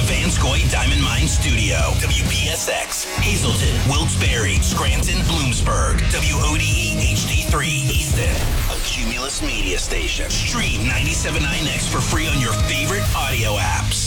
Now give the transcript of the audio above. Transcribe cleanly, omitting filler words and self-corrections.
Vanscoy Diamond Mine Studio. WPSX, Hazleton, Wilkes-Barre, Scranton, Bloomsburg. WODE HD3, Easton. A Cumulus Media Station. Stream 97.9X for free on your favorite audio apps.